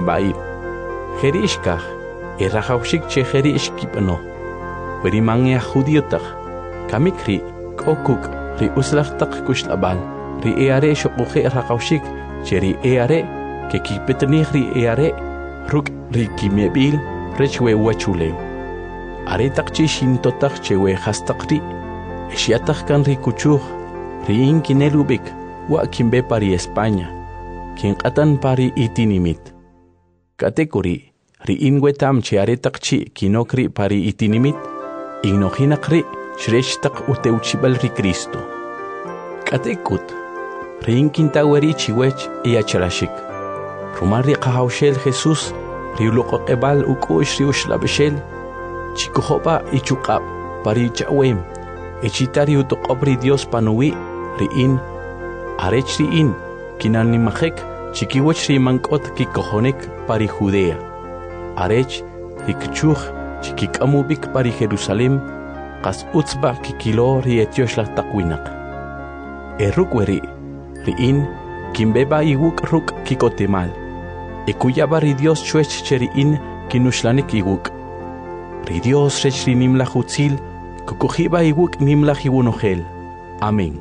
baib. Jerishkah, errajaushik che jerishkipano. Werimangia judiotak, kamikri, okuk, ri uslachtak kushlabal, ri eare shokuche errajaushik, che ri eare, que kipetni ri eare, ruk ri kimebil, rechwe wachuleu. Aretakchi shintotak chewe hastakri, eshiatak kan ri kuchuj, ri inkinelubik, wa kimbe pari España, kin atan pari itinimit. Katekuri, ri inwetam che aretakchi kinokri pari itinimit, ignohinakri shreshtak uteuchibal ri Cristo. Katekut, ri inkintaweri chiwech iacharashik. Rumarri kahaushel Jesús, ri uloqoqebal ukush ri ushlabeshel, chikuhoba ichukab, pari chawem, echitari utoqobri Dios panuwi, ri in, arech ri in, kinanimajek, chikiwech ri mankot kikohonek pari Judea. Arech, ri kchuj, chikikamubik pari Jerusalem, qas utzba kikilo ri etioshla takwinak. Erukweri, ri in, kimbeba iwuk ruk kikotemal. Ekuyaba ri Dios chuech cheri in, kinushlanik iwuk. Ri Dios rech ri nimla hutzil, kukujiba iwuk nimla hiwunohel. Amén.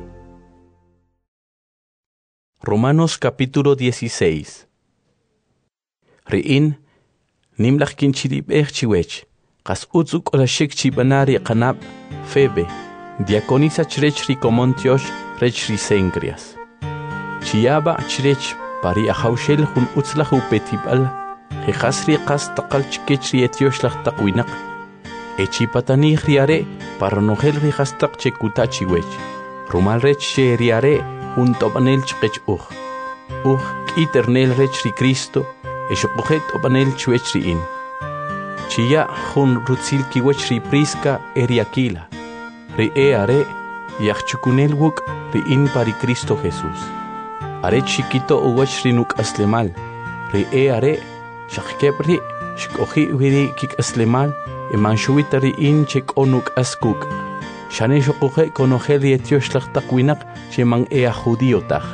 Romanos capítulo 16. Ri in, nimla kinchirib chiwech. Qas utzuk olashik chibanari qanab, Febe, diaconisa chrech ri komontiosh rech ri Cencreas. Chiaba chrech pari ahaushel hun utzlahu petibal, jehasri qas taqal chikech ri etioshlah taqwinak. Echipatani riare paranohel ri hastaq chekuta chiwech. Rumal rech riare hun tobanel chkech kiternel rech ri Cristo, eshokohet tobanel chwech ri in. Chia hun rutzil kiwech ri Prisca eriakila, ri eare yachchukunel wuk ri in pari Cristo Jesús. Are chiquito uwech ri nuk aslemal, ri eare shakebri shkohi wiri kik aslemal, emanchuita ri in chek onuk askuk. Shane shokohe konohe ri etioshlah takwinak cheman ea judiotach.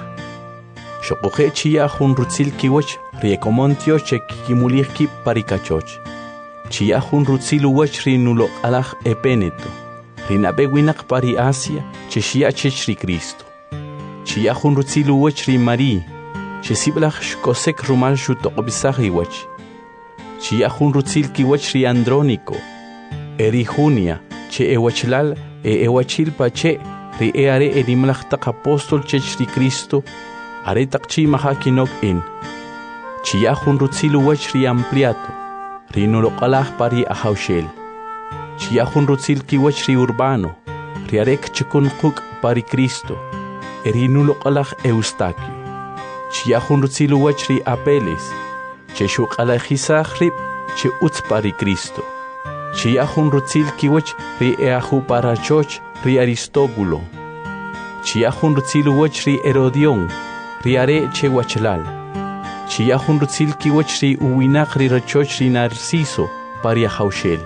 Shokohe chia hun rutzil kiwech ri ekomontio chek kimulirki pari kachoch. Chia hun rutzil uwech ri nulo alach epeneto, ri nabewinak pari Asia, che shia chech ri Cristo. Chia hun rutzil uwech ri Mari, che siblach shkosek rumal shutokobisach iwech. Chia hun rutzil kiwech ri Andrónico, eri Junia, che ewachlal ewachil pache, ri eare erimlach tak apostol chech ri Cristo, are takchi maha kinok in. Chia hun rutzil uwech ri Ampliato, ri nuloqalach pari ahaushel. Chia hun rutzil kiwech ri Urbano, ri arek chikun quk pari Cristo, eri nuloqalach Eustaquio. Chia hun rutzil uwech ri Apeles, che shuqalajisach rib, che utz pari Cristo. Chia hun rutzil kiwech ri eahu parachoch ri Aristobulo. Chia hun rutzil uwech ri Herodion, ri are che wachlal. Chia hun rutzil kiwech ri uwinak ri rachoch ri Narciso pari ahaushel.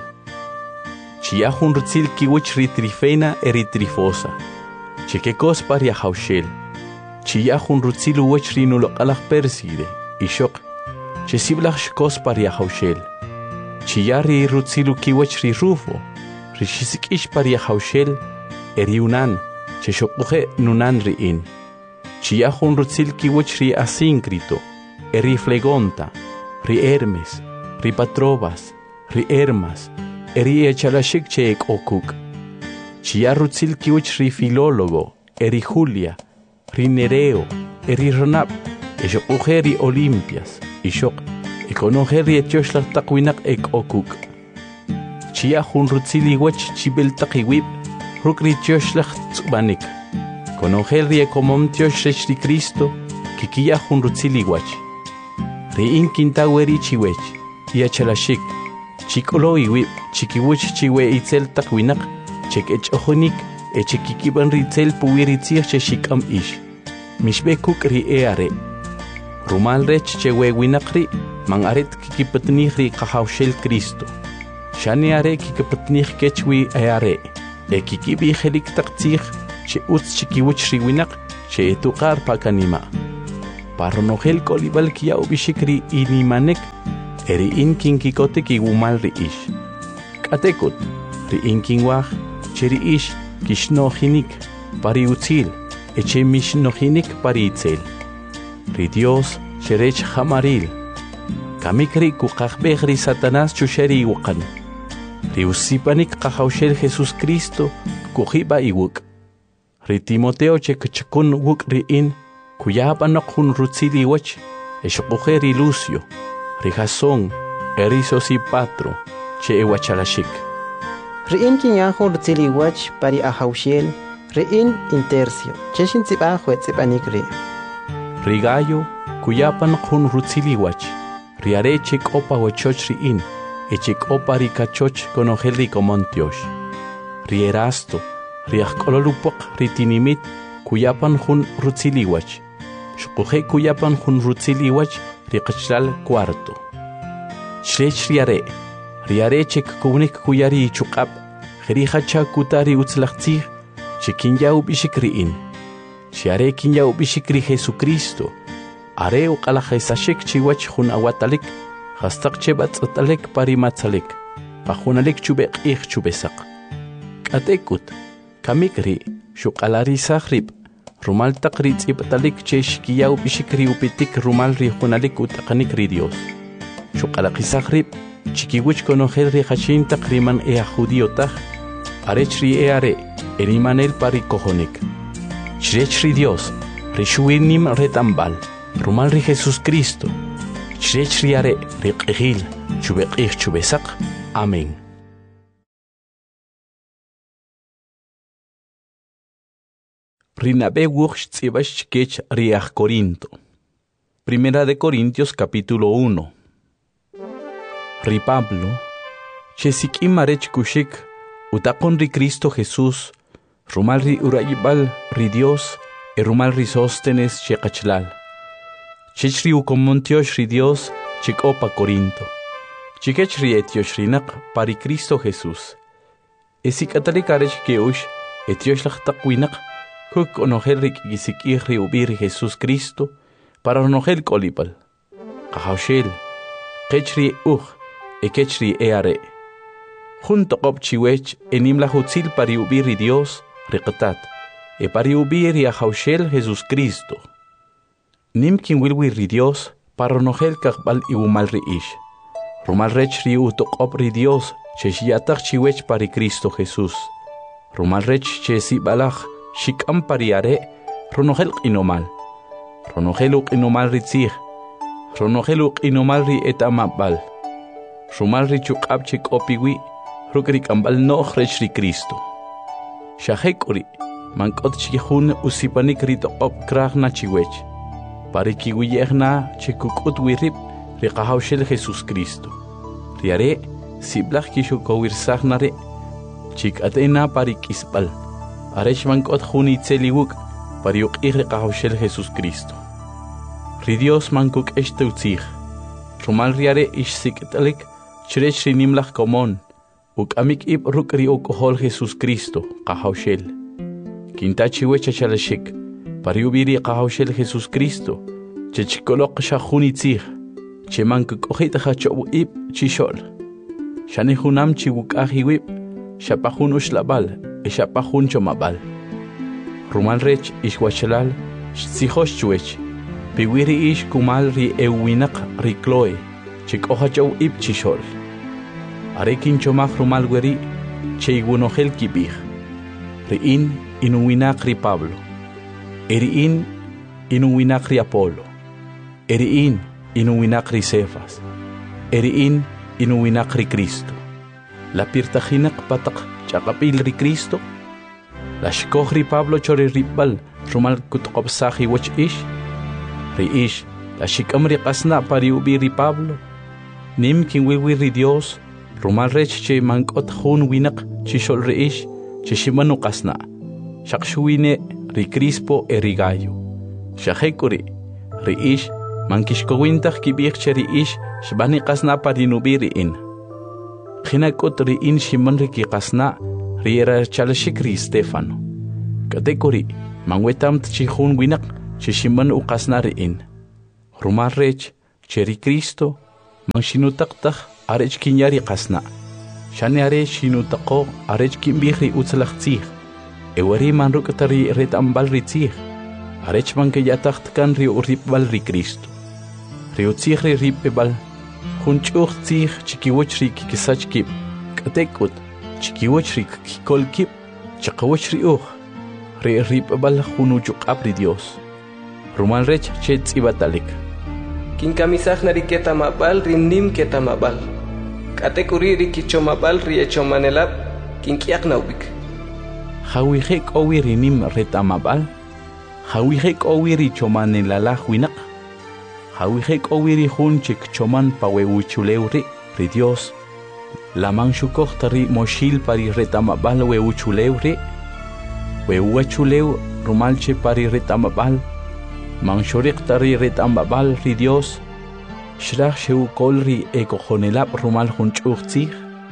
Chia hun rutzil kiwech ri Trifena eri Trifosa, che kekos pari ahaushel. Chia hun rutzil uwech ri nuloqalach Perside, ishok, che siblach shkos pari ahaushel. Chia ri rutzilu kiwech ri Rufo, ri shisikish pari ahaushel, eri Unan, che shokuhe nunan ri in. Chia hun rutzil kiwech ri Asíncrito, eri Flegonta, ri Hermes, ri Patrobas, ri Hermas, eri echalashik che ek okuk. Chia rutzil kiwech ri Filólogo, eri Julia, ri Nereo, eri Ronab, eshokuhe ri Olimpias, ishok, ekonohe ri etioshlah takwinak ek okuk. Chia hun rutzil iwech chibel takiwib, ruk ri etioshlah tzubanik. Konohe ri ekomontiosh rech ri Cristo, kikia hun rutzil iwech. Ri inkintaweri chiwech, iachalashik, chikolo iwib, chikiwech chiwe itzel takwinak, chek echohonik, echekikiban ritzel puwiritzir che shikam ish. Mishbekuk ri eare. Rumal rech che wewinakri, man aret kikipatnih ri kahaushel Cristo. Shani are kikipatnih kechwi eare. Kikibi helik taktzich, che utz chikiwich ri winak, che etukar pakanima. Parronogel kolibal kia ubishikri inimanek, eri in kinkikote kigumal riish. Katekut, ri in kingwaj, cheri ish, kishnohinik, pari utzil, eche mishnohinik pari itzel. Ri Dios, cherech hamaril. Kamikri kukakbegri Satanás chusheri iwakan. Ri usipanik kahaushel Jesus Cristo, kuhiba iwuk. Ri Timoteo chekachakun wuk ri in, kuyabanok hun rutzili wach, eshokujeri Lucio, ri Jasón, erisos y patro, che ewachalashik. Riin kinyanjo rutzili wach pari ahaushel, riin intercio, cheshin tzipa huetzipanik ri. Ri Gallo, kuyapan hun rutzili wach, ri are chek opa wachoch riin, echek opa ri kachoch konogel ri komontiosh. Ri Erasto, ri ahkololupok ri tinimit, kuyapan hun rutzili wach. Shukuje kuyapan hun rutzili wach ri kachlal cuarto. Chlech riare chek kunik kuyari chukap, jerihacha kutari utzlachtzig, chekinya ubishikriin. Chiare kinya ubishikri Jesucristo, are uqalajesashik chiwach hun awatalik, hastak chebat atalek parimatzalek, pajunalik chubek ich chubesak. Katekut, kamikri, shukalari sahrib, rumal takritz ipatalik chesh kiya ubishikri upitik rumal ri hunalik utakanik ri Dios. Shukalakisakhrib, chikiwich konogel ri hachin takriman ea judiotaj, arech ri are, erimanel pari kojonik. Chrech ri Dios, ri shuinim retambal, rumal ri Jesus Cristo. Chrech ri are, ri qihil, chubekih chubesak. Amén. Rinabe wuch tzibash kech riach Corinto. Primera de Corintios capítulo 1. Ri Pablo, chesik imarech kushik, utakon ri Cristo Jesús, rumal ri urayibal ri Dios, rumal ri Sóstenes chekachlal. Chech ri ukomontiosh ri Dios, chek opa Corinto. Chikech ri etiosh rinak pari Cristo Jesús. Esik atalik arech keush, etiosh lachtakwinak, huk onogel rik gisik ri ubir Jesus Cristo, para onogel kolibal. Kahaushel, kechri ekechri eare. Junto qop chiwech enim la hutzil pari ubiri Dios, riqtat, pari ubiri ahaushel Jesus Cristo. Nim kin wilwi ri Dios, para onogel kakbal iwumal ri ish. Rumal rech ri utoqop ri Dios, cheshiatak chiwech pari Cristo Jesus. Rumal rech chesi balach, shikam pariare, ronogel inomal. Ronogeluk inomal ri tzig. Ronogeluk inomal ri etamabal. Rumal ri chukab chik opiwi, rukrik ambal noch rech ri Cristo. Shahekuri, mankot chihun usipanik ri toqop krach na chiwech. Parikiwiyehna chikukut wirib, ri kahaushel Jesus Cristo. Riare, siblach kishukowirsachnare, chik atena parikisbal. Arech mankot juni tseliwuk, pariuk iri kahaushel Jesus Cristo. Ri Dios mankuk eshtutzig. Rumal riare ishsikitalik, chrech ri nimlach komon, uk amik ib ruk ri ukohol Jesus Cristo, kahaushel. Kintachi wecha chalashik, pariubiri kahaushel Jesus Cristo, chechikolok shahuni tzig, che mankuk ojita hachobu ib chishol. Shani hunam chiwuk ahiwib, shapahun ushlabal, eshapahun chomabal. Rumal rech ishwachalal, shtsihosh chuech, piwiri ish kumal ri ewinak ri Chloe, chik ohachaw ib chishol. Arekin chomach rumal weri, cheigunohel kibih. Riin inuwinak ri Pablo. Eriin inuwinak ri Apolo. Eriin inuwinak ri Cefas. Eriin inuwinak ri Cristo. La pirtahinak patak chakapil ri Cristo. La shkoh ri Pablo chori ribal rumal kutkopsahi wach ish. Ri ish la shikam ri kasna pari ubi ri Pablo. Nim kin wiwi ri Dios rumal rech che mankot hun winak chishol ri ish che shimanu kasna. Shakshuine ri Crispo ri Gallo. Shahekuri ri ish mankishkowintach kibich che ri ish shbani kasna pari nubi ri in. Hinakot ri in shiman ri ki kasna riera chalashik ri Stefano. Katekuri mangwetam tchihun winak chishiman ukasna ri in. Rumal rech cheri Cristo man shinutaqtaq arech kinyari qasna. Shani are shinutaqo arech kimbihri utzalaqtzih. Ewari man rukatari retambal ritzih. Arech man kayataqtkan ri uripbal ri Cristo. Ri utzih ri ripebal. Junchuq tzih chikiwach ri kikisach kip. Katekut chikiwach ri kikol kip. Chaqawach ri uj. Ri ripebal junuchuk abri Dios. Rumal rech chetz ibatalik. Kinkamisaj nariketa mabal rindim keta mabal. Katekuri rikicho mabal riecho manelab kinkiak naubik. Hawihek owi rinim retamabal. Hawihek owi richo manelala winak. Hawihek owi rihunchik choman paweuchuleu ri Dios. Laman shukoj tari moshil pari retamabal weuchuleu ri. Weuachuleu rumalche pari retamabal. Manshorik tari retamabal ri Dios. Shrach sheu kolri ekojonelab rumal junchuchtzig.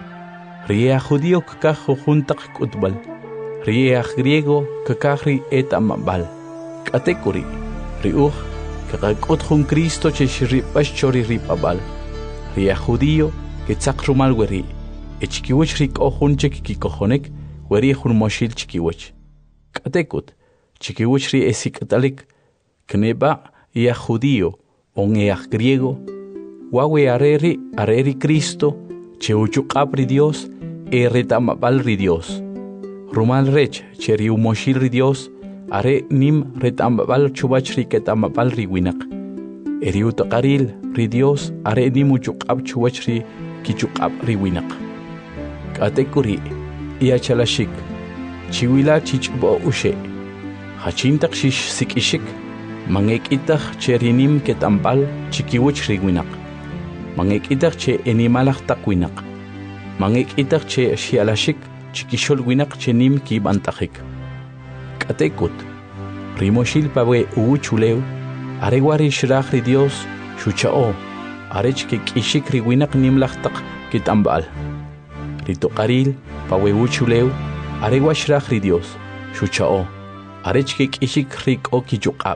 Riea judío kakajo juntak kutbal. Riea griego kakajri etamabal. Katekuri riuj kakakut jun Cristo cheshiripash chori ripabal. Riea judío ketzak rumal weri. Echkiwich rik ojunchek kikojonek weri jun moshil chikiwich. Katekut chikiwich ri esikatalik. Kneba ia judío on ea griego. Wawe areri Cristo, cheuchukabri Dios, retamabal ri Dios. Rumal rech, cheriu moshil ri Dios, are nim retamabal chubachri ketamabal ri winak. Eriu taqaril ri Dios, are nimuchukab chubachri kichukab ri winak. Katekuri, ia chalashik, chiwila chichbo ushe. Hachintak shish sikishik, mangekitach cherinim ketambal chikiwich ri winak. Mangekitach che enimalach takwinak. Mangekitach che shialashik chikishol winak che nim ki bantachik. Katekut. Rimoshil pawe uuchuleu. Arewari shrach ri Dios shuchao. Arech ke kishik ri winak nimlachtak kitambal. Ritoqaril pawe uuchuleu. Arewa shrach ri Dios shuchao. Arech ke kishik rik o kichukab.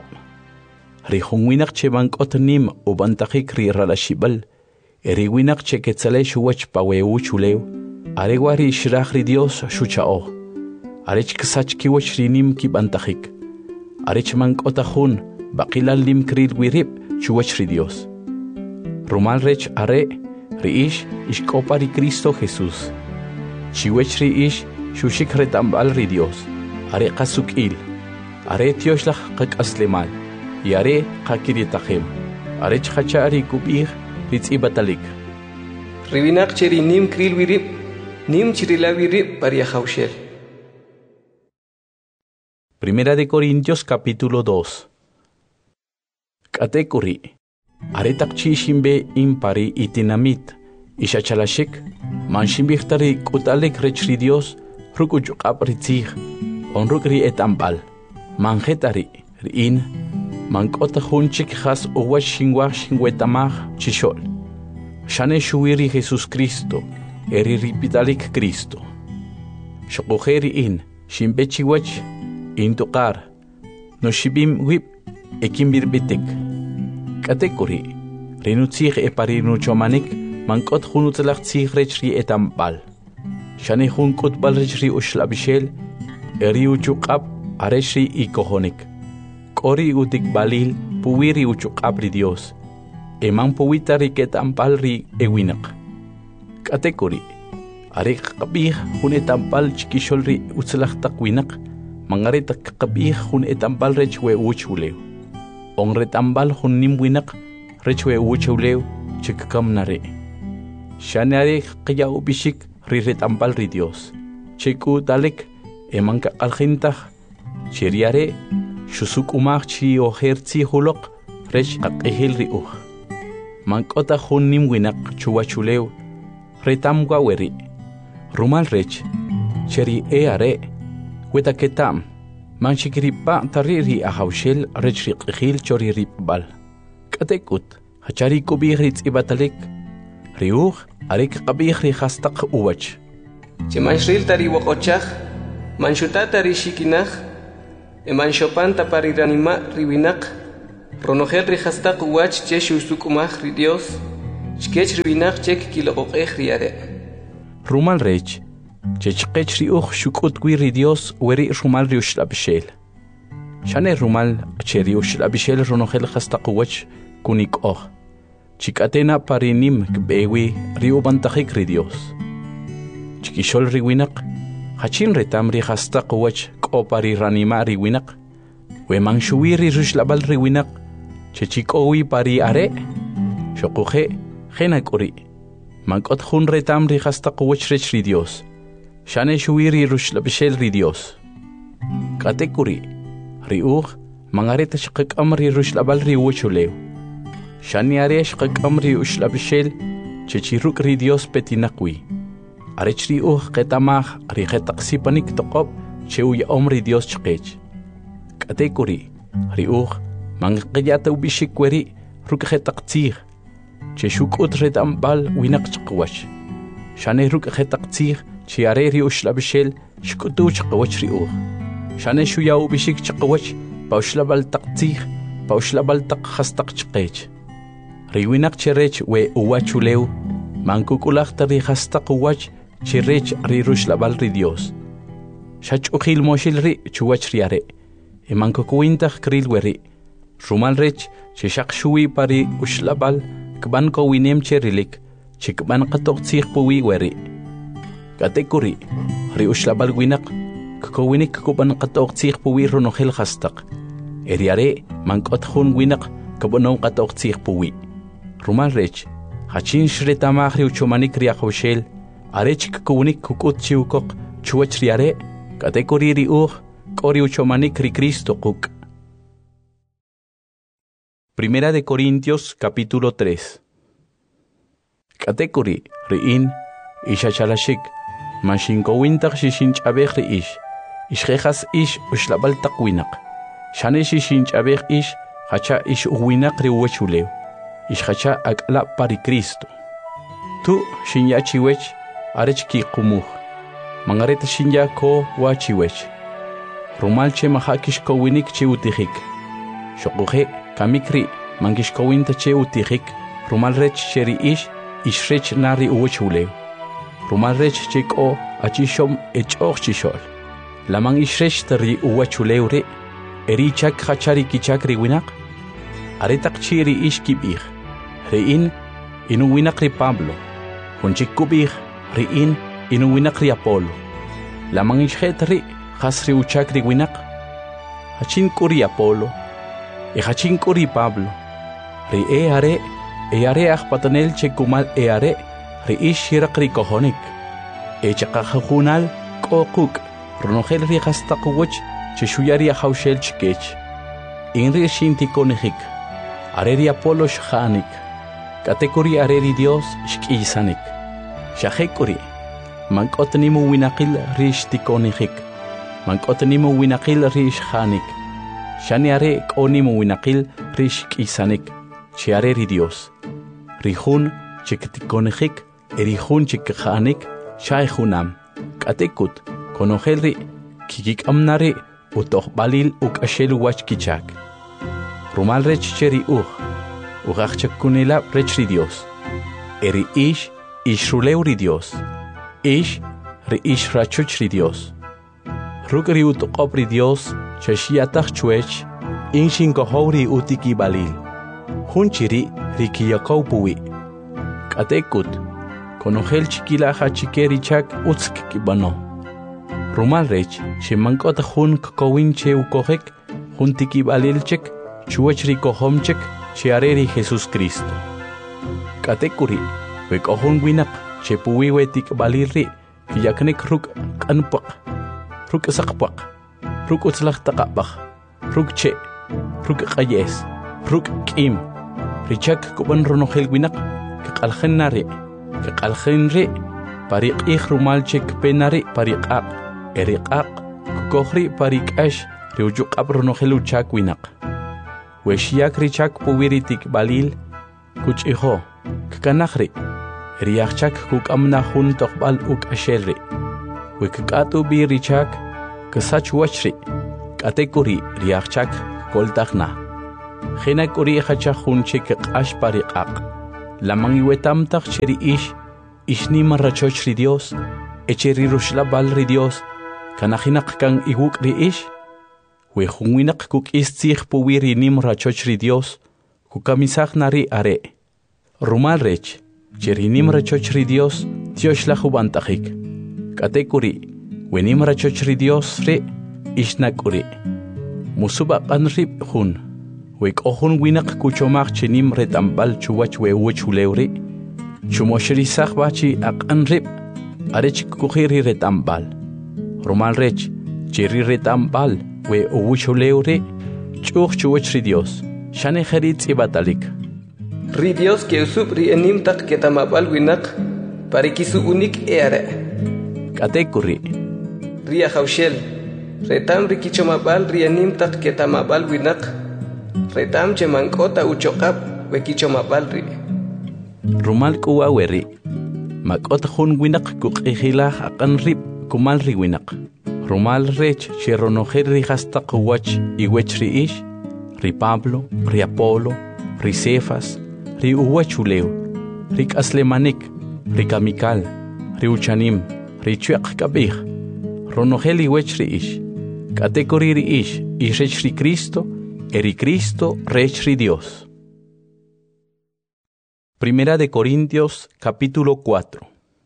Rihun winak che bankot nim o bantachik ri ralashibal. Eriwinak che ketzale shuwach paweu chuleu. Arewari shrach ri Dios shuchao. Arech ksach kiwach rinim ki bantachik. Arech mankotahun bakilal lim kril wirip shuwach ri Dios. Rumal rech are riish ishkopa ri Cristo Jesús. Chiwech riish shushik retambal ri Dios. Are kasukil. Are tioshlach kakaslemal. Y are kakiritajim. Arech hachari kubir. Ritz ibatalik. Ribinak cheri nim kril wirip, nim chirila wirip paria haushel. Primera de Corintios capítulo 2. Katekuri. Aretak chishimbe impari itinamit. Ishachalashik. Manshimbirtari kutalek rechri Dios. Rukuchukap ritzig. Onrukri etambal. Manjetari. Rin. Mankota hunchik has uwa shingwa shingwetamag chishol. Shane shuiri Jesus Cristo, eri ripitalik Cristo. Shokujeri in, shimbechiwach, intukar, no shibim wip, ekimbirbitik. Katekuri, rinutzig eparinuchomanik, mankot hunutlach tsigrechri etambal. Shane hunkut balrechri ushlabishel, eri uchukab, areshri ikohonik. Kori utik balil puwiri uchukabri Dios. Eman puwita riketampal ri ewinak. Katekuri. Arik kabih hun etampal chikishol ri utzlach takwinak. Mangaretak kabih hun etampal rechwe uchuleu. On retambal hun nimwinak rechwe uchuleu chikkam nare. Shanare kaya ubishik ri retampal ri Dios. Chiku dalek eman ka algintach. Chiriare. Shusuk umachchi o herzi hulok rech akehil riuh. Mankota hun nimwinak chuwachuleu retam gaweri. Rumal rech cheri eare weta ketam manchikripa tariri ahaushel rech riqhil chori ripbal. Katekut hachari kubihritz ibatalik riuh arik qabihri khastaq uwach. Chimanshril tari wakochach manshuta tari shikinach. Eman shopan tapariranima ribinak, Ronogel rijastaq wach che shusukumaj ri Dios. Chkech rivinaq chek kiloqoqej riare. Rumal rech, che chqech ri uj shukut ri Dios weri rumal ri ushlabishel. Shane rumal che ri ushlabishel ronogel rijastaq wach kunik oj. Chikatena parinim kbewi ri ubantajik ri Dios. Chikishol ri winaq, hachin retam ri rijastaq wach kopari ranima ri winaq. Weman shuwiri rushlabal ri winaq. Chechikowi pari are, shokuje, genakuri. Mankot hun retam ri hastaq wachrech ri Dios. Shane shuwiri rushlabishel ri Dios. Katekuri, ri mangareta shqaqam ri rushlabal ri wachulew. Shane are shqaqam ri ushlabishel, chechiruk ri Dios petinakwi. Arech ri qetamaj ri qetaqsipanik toqob, cheuya ri Dios chqech. Katekuri, ri Mangqiyata ubishik weri rukhetaqtzig. Cheshuk utret ambal winak chqwach. Shane rukhetaqtzig chiareri ushlabishel shkutu chqwach riuh. Shane shuya ubishik chqwach paushlabal taqtzig paushlabal taqhastaq chqech. Riwinak cherech we uwachulew mankukulaqta ri hastaq uwach cherech ri rushlabal ri Dios. Shach ukhil moshil ri chuwach riare. Mankukuintaq kril weri. Rumal rech cheshaq shuwi pari ushlabal kban ko winem cherilik chikban qatoqtsig puwi weri. Katekuri ri ushlabal winak ko winik kuban qatoqtsig puwi ronogel hastaq. Eriare mankot hun winak kubonon qatoqtsig puwi. Rumal rech hachin shretamaj ri uchomanik ri aqoshel arech kukunik kukut chiukok chuwach riare. Katekuri ri kori uchomanik ri Cristo kuk. Primera de Corintios, capítulo 3. Katekuri, riin, ishachalashik, mashinkowintak shishinchabej riish, ishjejas ish ushlabal takwinak, shane shishinchabej ish, hacha ish uwinak riuwechulew, ishhacha akla pari Cristo. Tu shinyachiwech, arech kikumuj, mangareta shinya ko wachiwech, rumalche mahakish kowinik chiutijik, shokuje, Kamikri, mangishkowinta che utijik, rumalrech cheri ishrech nari uwechulew. Rumalrech cheko achishom echok chishol. Lamang ishrech tari uwechulew re, erichak hachari kichak riwinak. Aretak chiri ishkibih, rein inuwinak ri Pablo. Hunchikubih, rein inuwinak ri Apolo. Lamang ishret ri hasri uchak riwinak. Hachin kuri Apolo. Hachin kuri Pablo. Ri eare patanel chekumal eare ri ishirak ri kohonik. Chakajunal kokuk ronogel ri hastaqwach cheshuyari haushel chikech. Inri shinti konejik. Areri Apolo shahanik. Katekuri areri Dios shkisanik. Shahekuri. Mankotnimu winakil ri shtikonejik. Mankotnimu winakil ri shahanik. Shaniare konimu winakil rish kisanik, chiare ri Dios. Rihun chiktikonejik, erihun chikhanik, shaihunam. Katekut, konojelri, kikik amnare, utoh balil ukashelu wachkichak. Rumal rech cheri ugachchakunela rech ri Dios. Eri ishruleu ri Dios. Ri ishrachuch ri Dios. Rugri utoqop ri Dios. Chashiatach chuech, inshin kohori utiki balil. Hunchiri rikiyakow puwi. Katekut, konogel chikila hachikeri chak utsk kibano. Rumal rech, shimankot hun kokowinche ukohek, huntiki balilchek, chuech rikohomchek, chiareri Jesus Cristo. Katekuri, wekohun winak, chepuwi wetik balilri, kiyaknek ruk kanpak, ruk sakpak. Ruk utzlach taqabach, ruk che, ruk qayes, ruk kim. Richak kuban ronogel winak, kakalhenari, kakalhenri, pariq rumalchek penari pariqaq, eriqaq, kukohri pariqash, riujuqab ronogel uchak winak. Weshiak richak puwiritik balil, kuchiho, kakanahri, riachak kukamna hun toqbal ukashelri. Wekatu bi richak, Kasach wachri, katekuri riachak koltagna. Khina kuri hacha hunche ke qash pariqaq. Lamang iwetamtaq cheri ishni marrachoch ri Dios, echeri rushla bal ri Dios, kanahinak kan iguk ri we hunwinak kuk istzig puwiri nim rachoch ri Dios, kukamisag nari are. Rumal rech, cheri nim rachoch ri Dios, Dios la jubantajik. Katekuri, we nim rachoch ri Dios re, ishnakuri. Musuba panrib hun. Wek ohun winak kuchomach chenim retambal chuwach we uchuleuri. Chumoshri sahbachi akanrib. Arech kuhiri retambal. Rumal rech, cheri retambal we uchuleuri. Chuwach ri Dios. Shane herit ibatalik. Ri Dios que usub ri enim tak ketamabal winak. Parikisu unik eare. Katekuri. Ria haushel. Retam rikichomabal ri enim tak ketamabal winak. Retam chemankota uchokap wekichomabal ri. Rumal kuwa weri. Makot hun winak kukihilah akan rib kumal ri winak. Rumal rech cheronojer ri hasta kuwach iwech ri ish. Ri Pablo, ri Apolo, ri Cefas, ri uwachuleo, ri kaslemanik, ri kamikal, ri uchanim, ri chuak kabih. Ronogel iwech ri ish. Katekori ri ish, rech ri Cristo, eri Cristo rech ri Dios. Primera de Corintios, capítulo 4.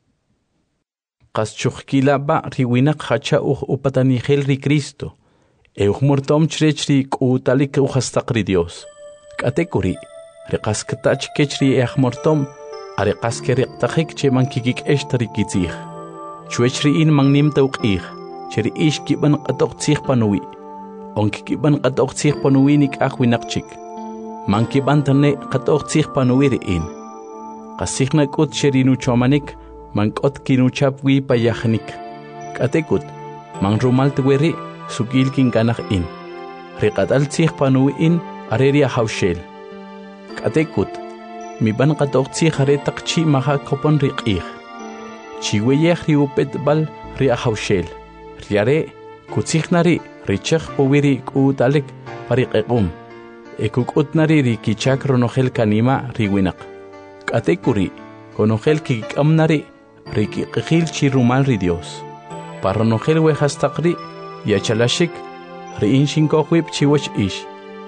Qaschuchkila ba riwinak hacha upatanigel ri Cristo. Mortom chrechri utalik uhastaqri Dios. Katekuri, reqaskatach kechri mortom, areqaskeriqtajik cheman kikik eshtari kitzih. Chuechri in mangnim tauqih, cheri ish kiban qatoqtzih panui. Onkikiban qatoqtzih panui nik ahwinaqchik. Mankiban tane qatoqtzih panui in. Qasihna kut cheri nuchomanik, mankot kinuchapwi payahnik. Katekut, mangrumal tweri, sugil kin ganach in. Riqatal tzih panui in areria haushel. Katekut, mi ban qatok tzih aretak chi maha kopan riqih. Chiweyeh riupet bal ria haushel. Riare, kutzih nari, richach powiri kuutalik pariqequm. Ekukut nari rikichak ronogel kanima riwinak. Katekuri, konogel kikam nari, rikiqihil chirumal ri Dios. Paronogel wehastaqri, Yachalashik, Riin Shinkohuip Chiwach Ish.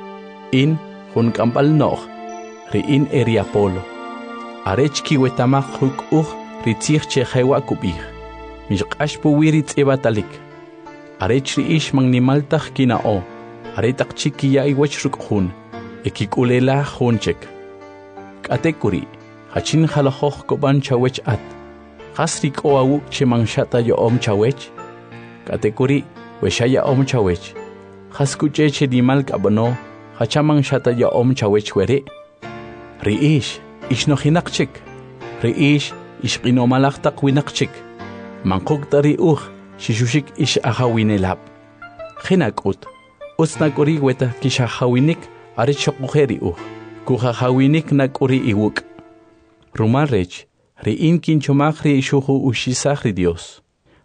In Hunkampal Noh, Riin Eriapolo. Arechki wetamach huk Ritzich Chehewa Kubih. Mishkash Puwirit Ebatalik. Arechri Ish Magnimaltach Kinao. Aretak Chikia Iwachruk Hun. Ekikulela Hunchek. Katekuri, Hachin Halahoch Koban Chawech At. Hasrik Oawuk Chemangshata Yoom Chawech. Katekuri, Weshaya chawech. Haskuche chedimal kabano, hachamang shata ya chawech were. Riish, ishnohinakchik. Riish, ishqinomalachtak winakchik. Mankok dari shishushik ish ahawinelab. Hinakut, usnakuri weta kishahawinik, arichokujeri kuhahawinik nakuri iwuk. Rumarech, riin kinchomachri shuhu ushisahri Dios.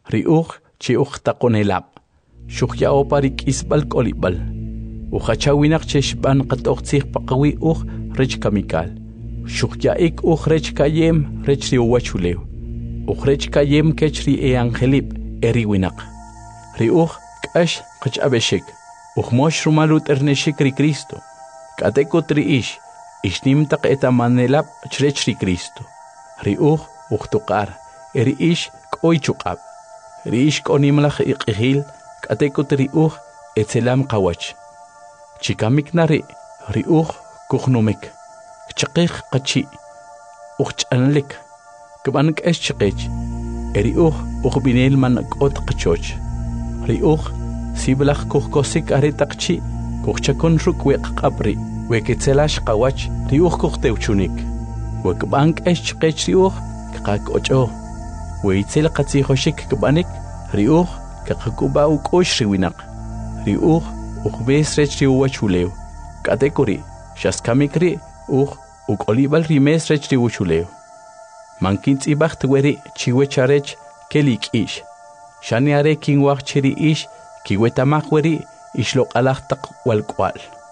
Chi takonelab. Shukya oparik isbal kolibal. Uhachawinak cheshban qatoqtzih paqawi rech kamikal. Shukya ik rech kayem rech riuachuleu. Rech kayem kechri angelip eriwinak. Ri kash qachabeshik. Mosh rumalut erneshik ri Cristo. Katekot ri ishnim taq etamanelab chrech ri Cristo. Ri tukar eri koichukab. Riish konimlach iqihil, katekot riuch etzelam kawach. Chikamik nari, riuch kuchnumik. Chakich kachi, uchanlik. Kabanak eschakech. Eriuch uchbinel man ot kachoch. Riuch siblach kuchkosik aretakchi, kuchakon rukwek kabri, weketzelash kawach, riuch kuchteuchunik. Wekbank eschakech riuch, kak ocho. Weitzel qatzihoshik kabanik, riuch kakakuba ukosh riwinak. Riuch ukbes rech riuachuleu. Katekuri, shaskamikri ukolibal rimes rech riuachuleu. Mankintz ibacht weri chiwecharech kelik ish. Shaniare kinwach chiri ish kiwetamach weri ishlok alachtak walkwal.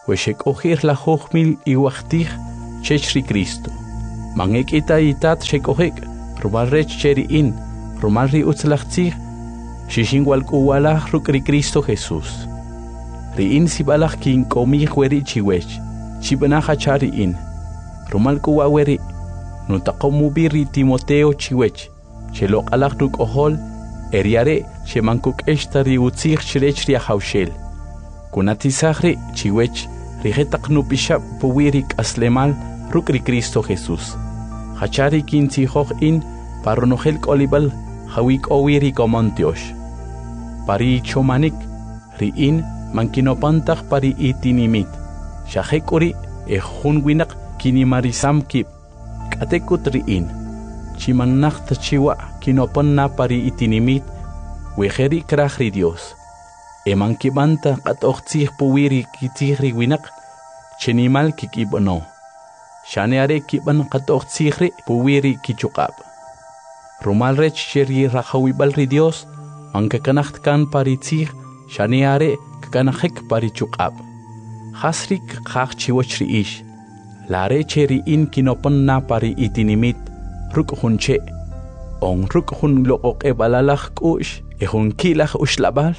weshek ohir la hochmil iwachtich chechri Cristo. Mangek ita itat shek ohek, rumal rech cheri in, rumal ri utzlachtzich, shishingwal kuwalach rukri Cristo Jesús. Ri in sibalach kin komich weri chiwech, chibanacha chari in, rumal kuwa weri, nutakomubiri Timoteo chiwech, chelok alach ruk ohol, eriare shemankuk eshtari utzich chirechri ahaushel. Kunatisahri chiwech, rigetak nupishap puwirik aslemal rukri Cristo Jesús. Hachari kinti hoch in, paronogel kolibal, hawik owiri komontiosh. Pari chomanik, ri in, mankinopantach pari itinimit. Shahekuri, ejunwinak kinimarisam kip. Katekut ri in. Chimanach tachiwa kinoponna pari itinimit. Wejeri krahri Dios. Emankibanta katochtzich puwiri kitihri winak. Chenimal kikibono. Shaneare kiban katochtzihri puwiri kichukab. Rumal rech cheri rahawibal ri Dios. Mankakanacht kan paritzich. Shaneare kakanahek parichukab. Hasrik kach chiwachri ish. Lare cheri in kinopon na pari itinimit. Ruk hunche. On ruk hun look ebalalach kush. Ehun kilach ushlabal.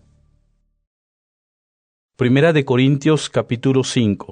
Primera de Corintios capítulo 5.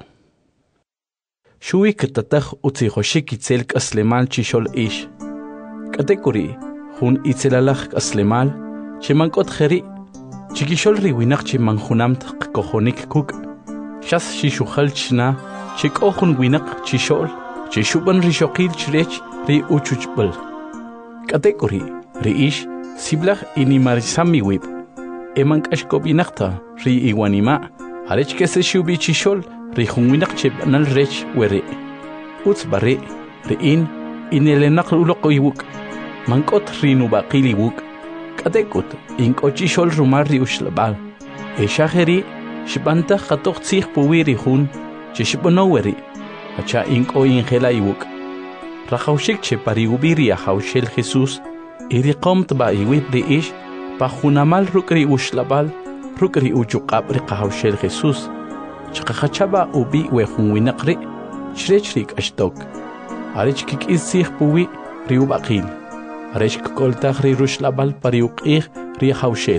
Shui katatach utzihoshik itzelk aslemal chishol ish. Katekuri hun itzelalach aslemal. Chemankot kheri. Chikishol riwinach chimanhunamt kohonik kuk. Shas shishukhal chna. Chik ohun winak chishol. Chishuban rishokil chirech ri uchuchbal. Katekuri ri ish. Siblach inimarisami wib. Emank ashkobinakta ri iwanima. Harech kese shubi chishol ri hunwinak chebanal rech weri. Uts barri ri in inelenak ulokoiwuk. Mankot ri nubakili wuk. Katekut inko chishol rumar ri ushlabal. Eshaheri shibanta khatoch tzich puwiri hun chishibono weri. Hacha inko ingela iwuk. Rachaushik che pari ubiri ahaushel Jesús. Iri qomt ba iwib ri ish pa hunamal rukri ushlabal. Rukri uchuqab ri qahaushel Jesús. Chaqachaba ubi we hunwinaqri. Chrechrik ashtok. Arich kik izich puwi ri ubaqil. Arich koltach ri rushlabal pari uqih ri haushel.